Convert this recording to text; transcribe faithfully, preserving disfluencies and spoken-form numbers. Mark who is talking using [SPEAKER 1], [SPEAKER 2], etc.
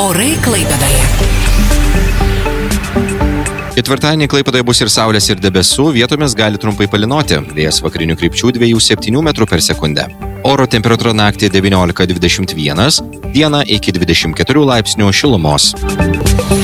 [SPEAKER 1] Orai Klaipėdoje.
[SPEAKER 2] Ketvirtadienį Klaipėdoje bus ir saulės, ir debesų, vietomis gali trumpai palynoti. Vėjas vakarinių krypčių dviejų septynių metrų per sekundę. Oro temperatūra naktį devyniolika dvidešimt vienas, dieną iki dvidešimt keturių laipsnių šilumos.